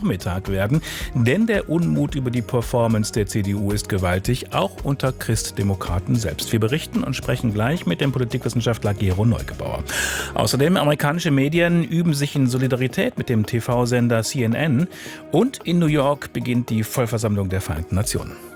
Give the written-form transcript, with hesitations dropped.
Mittag werden, denn der Unmut über die Performance der CDU ist gewaltig, auch unter Christdemokraten selbst. Wir berichten und sprechen gleich mit dem Politikwissenschaftler Gero Neugebauer. Außerdem amerikanische Medien üben sich in Solidarität mit dem TV-Sender CNN und in New York beginnt die Vollversammlung der Vereinten Nationen.